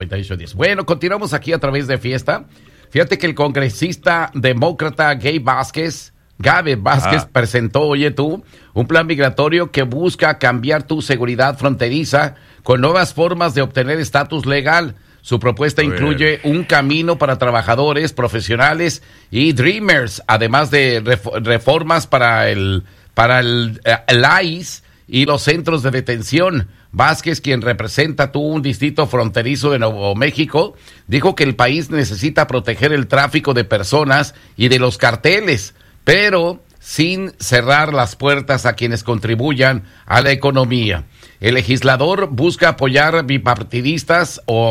9810. Bueno, continuamos aquí a través de Fiesta. Fíjate que el congresista demócrata Gabe Vázquez presentó, oye tú, un plan migratorio que busca cambiar tu seguridad fronteriza con nuevas formas de obtener estatus legal. Su propuesta incluye un camino para trabajadores, profesionales y dreamers, además de reformas para el ICE y los centros de detención. Vázquez, quien representa un distrito fronterizo de Nuevo México, dijo que el país necesita proteger el tráfico de personas y de los carteles, pero sin cerrar las puertas a quienes contribuyan a la economía. El legislador busca apoya bipartidista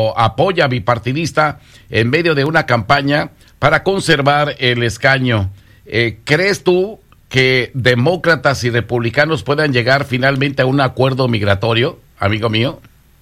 en medio de una campaña para conservar el escaño. ¿Crees tú que demócratas y republicanos puedan llegar finalmente a un acuerdo migratorio, amigo mío?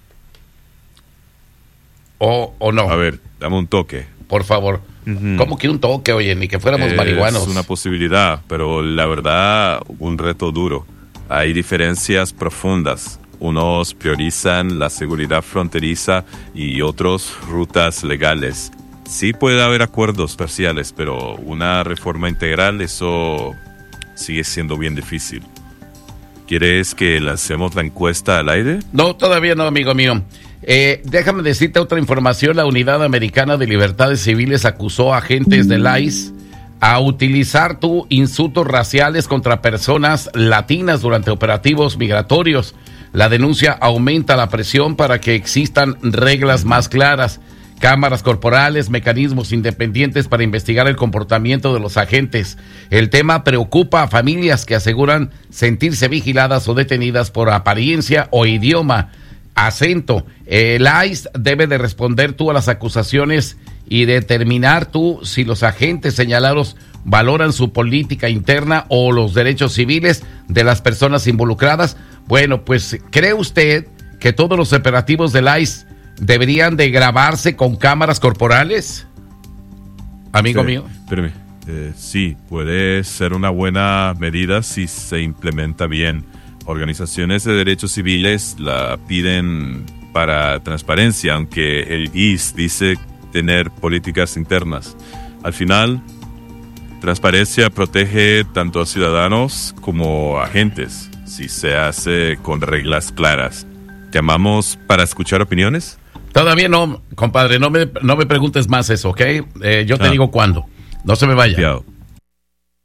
¿O no? A ver, dame un toque. Por favor. ¿Cómo que un toque, oye? Ni que fuéramos marihuanos. Es una posibilidad, pero la verdad, un reto duro. Hay diferencias profundas. Unos priorizan la seguridad fronteriza y otros rutas legales. Sí puede haber acuerdos parciales, pero una reforma integral, eso sigue siendo bien difícil. ¿Quieres que lancemos la encuesta al aire? No, todavía no, amigo mío. Déjame decirte otra información. La Unidad Americana de Libertades Civiles acusó a agentes del ICE a utilizar insultos raciales contra personas latinas durante operativos migratorios. La denuncia aumenta la presión para que existan reglas más claras, cámaras corporales, mecanismos independientes para investigar el comportamiento de los agentes. El tema preocupa a familias que aseguran sentirse vigiladas o detenidas por apariencia o idioma, acento. El ICE debe de responder a las acusaciones y determinar si los agentes señalados valoran su política interna o los derechos civiles de las personas involucradas. Bueno, pues, ¿cree usted que todos los operativos del ICE deberían de grabarse con cámaras corporales? Amigo mío. Espérame. Sí, puede ser una buena medida si se implementa bien. Organizaciones de derechos civiles la piden para transparencia, aunque el ICE dice tener políticas internas. Al final, transparencia protege tanto a ciudadanos como a agentes, si se hace con reglas claras. ¿Llamamos para escuchar opiniones? Todavía no, compadre, no me preguntes más eso, ¿ok? Yo te digo cuándo. No se me vaya. Confiado.